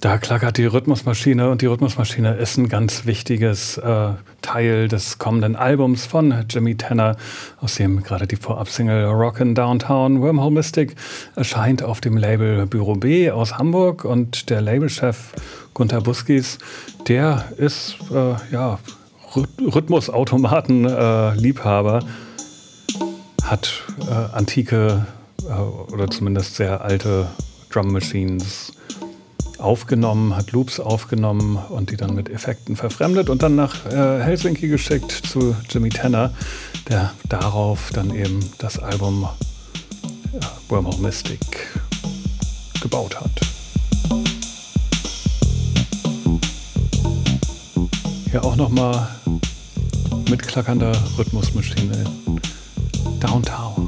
Da klackert die Rhythmusmaschine und die Rhythmusmaschine ist ein ganz wichtiges Teil des kommenden Albums von Jimmy Tenor, aus dem gerade die Vorabsingle Rockin' Downtown Wormhole Mystic erscheint auf dem Label Büro B aus Hamburg, und der Labelchef Gunter Buskis, der ist Rhythmusautomaten-Liebhaber, hat antike oder zumindest sehr alte Drum Machines aufgenommen, hat Loops aufgenommen und die dann mit Effekten verfremdet und dann nach Helsinki geschickt zu Jimmy Tenor, der darauf dann eben das Album Wormhole Mystic gebaut hat. Hier auch nochmal mit klackernder Rhythmusmaschine Downtown.